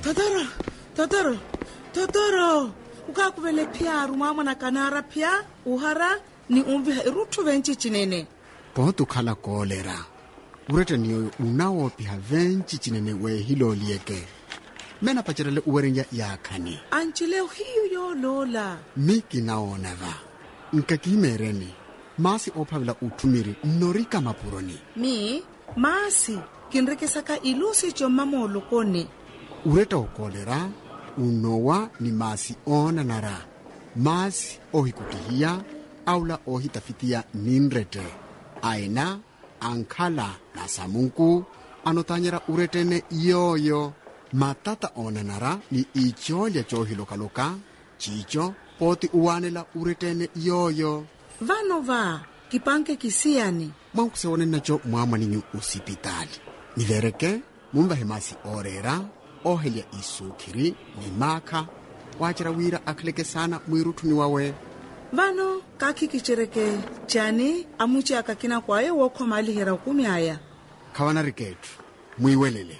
Totoro, ukakuvele pia rumama na kanara pia uhara ni umviha irutu venchi chinene. Potu kala kolera. Urete niyo unawo piha venchi chinene we hilo lieke. Mena pachirele uwerinja yakani. Anchileo hiyo yo lola. Miki naonava. Nkakimereni. Masi opavila utumiri norika mapuroni. Mi, masi, kinreke saka ilusi chomamo lokone. Ureta ukolera, unowa ni masi ona nara. Masi ohikutihia, aula ohitafitia ninrete. Aina, ankala na samunku, anotanyera uretene yoyo. Matata ona nara ni icholia chohilokaloka, chicho, poti uwanela uretene yoyo. Vanova, kipanke kisiani. Mwankuseone nacho mwama ninyu usipitali. Nivereke, mumba hemasi orera, ohelia isukiri, ni maka, wachira wira akleke sana mwirutu ni wawe. Vano, kaki kichereke, chani, amuchi akakina kwae woko mali hera ukumi haya. Kawana riketu, mwiwelele.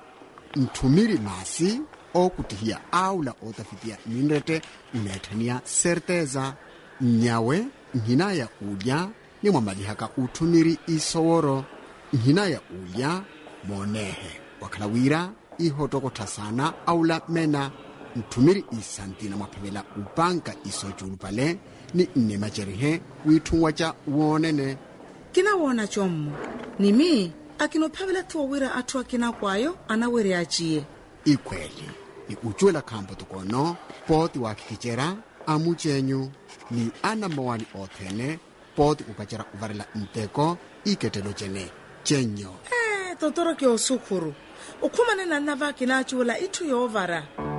Ntumiri masi, o kutihia aula otafitia ninrete, unetania certeza. Nyawe, nhina ya uja, ni mwamalihaka utumiri isoworo. Nhina ya uja, monehe. Wakalawira, ihotokota sana, aula mena. Ntumiri isantina mwapevela upanka isojulupale, ni nemacherihe, witungwacha uonene. Kina wona chomu. Nimi, akinopavela tuwawira atua kina kwayo, anawere achie. Ikweli, ni uchuela kampo tukono, poti wakikichera, amuchenyu, ni anamawani othene, poti ukachera uvarela nteko, iketelo chene, chenyo. Totoro ki osukuru. Ukumane na nava kinachuela itu yovara.